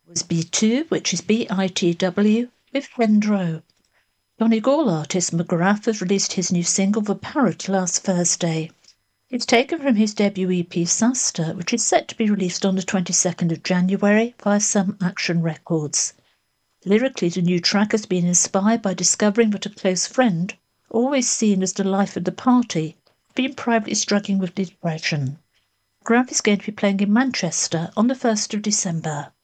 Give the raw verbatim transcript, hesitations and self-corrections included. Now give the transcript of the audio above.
was B two, which is B I T W, with Wendro. Donegal artist McGrath has released his new single The Parrot last Thursday. It's taken from his debut E P Suster, which is set to be released on the twenty-second of January via Some Action Records. Lyrically, the new track has been inspired by discovering that a close friend, always seen as the life of the party, has been privately struggling with depression. McGrath is going to be playing in Manchester on the first of December.